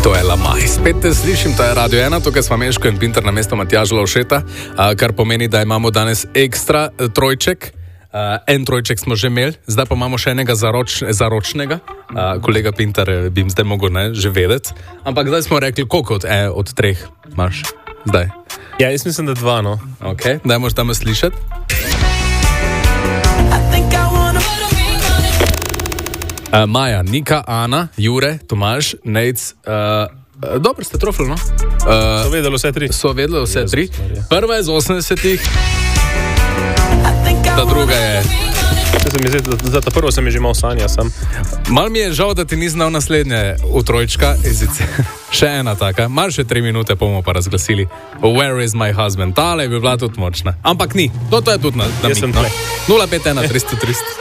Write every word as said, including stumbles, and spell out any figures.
To je Lamaj. Spet te slišim, to je Radio ena, tukaj smo Meško in Pinter na mesto Matjaža Lovšeta, kar pomeni, da imamo danes ekstra trojček. En trojček smo že imeli, zdaj pa imamo še enega zaroč, zaročnega. Kolega Pinter bi jim zdaj mogel ne, že vedeti. Ampak zdaj smo rekli, koliko od, e, od treh imaš zdaj? Ja, jaz mislim, da dva, no. Ok, daj moš tam slišati. Uh, Maja, Nika, Ana, Jure, Tomaž, Nejc, uh, dobro ste trofili, no? Uh, so vedeli vse tri. So vedeli vse tri. Prva je z osemdesetih, ta druga je... Zdi, za ta prvo sem je že mal sanja sam. Mal mi je žal, da ti ni znal naslednje utrojčka. Še ena taka, mal še tri minute bomo pa razglasili. Where is my husband? Tale bi bila tudi močna. Ampak ni, to, to je tudi na, na Jaz sem no? nula pet ena tristo tristo.